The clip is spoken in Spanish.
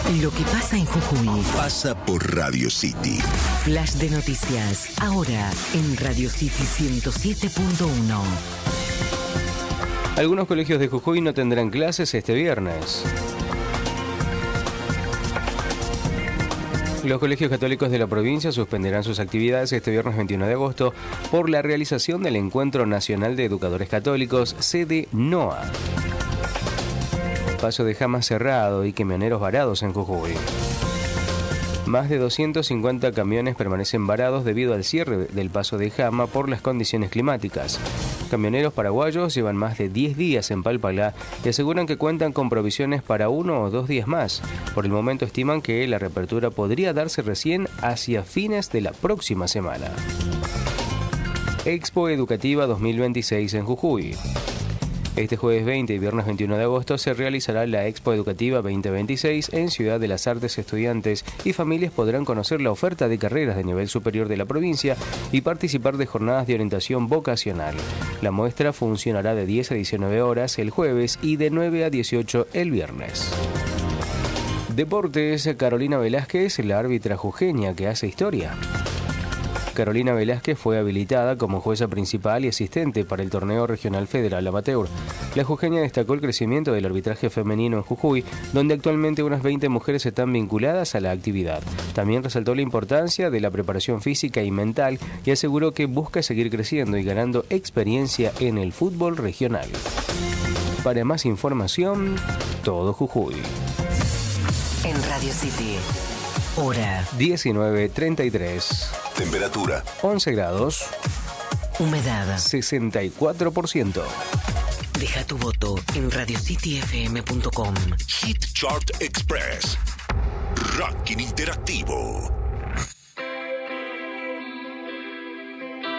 Lo que pasa en Jujuy pasa por Radio City. Flash de noticias, ahora en Radio City 107.1. Algunos colegios de Jujuy no tendrán clases este viernes. Los colegios católicos de la provincia suspenderán sus actividades este viernes 21 de agosto por la realización del Encuentro Nacional de Educadores Católicos, sede NOA. Paso de Jama cerrado y camioneros varados en Jujuy. Más de 250 camiones permanecen varados debido al cierre del Paso de Jama por las condiciones climáticas. Camioneros paraguayos llevan más de 10 días en Palpalá y aseguran que cuentan con provisiones para 1 o 2 días más. Por el momento estiman que la reapertura podría darse recién hacia fines de la próxima semana. Expo Educativa 2026 en Jujuy. Este jueves 20 y viernes 21 de agosto se realizará la Expo Educativa 2026 en Ciudad de las Artes. Estudiantes y familias podrán conocer la oferta de carreras de nivel superior de la provincia y participar de jornadas de orientación vocacional. La muestra funcionará de 10 a 19 horas el jueves y de 9 a 18 el viernes. Deportes, Carolina Velázquez, la árbitra jujeña que hace historia. Carolina Velázquez fue habilitada como jueza principal y asistente para el Torneo Regional Federal Amateur. La jujeña destacó el crecimiento del arbitraje femenino en Jujuy, donde actualmente unas 20 mujeres están vinculadas a la actividad. También resaltó la importancia de la preparación física y mental y aseguró que busca seguir creciendo y ganando experiencia en el fútbol regional. Para más información, todo Jujuy. En Radio City, hora 19:33. Temperatura 11 grados. humedad 64%. Deja tu voto en radiocityfm.com. Hit Chart Express. Ranking interactivo.